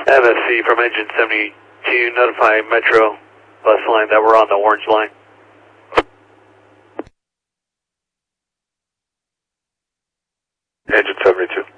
FSC from engine 72, notify Metro bus line that we're on the orange line. Engine 72.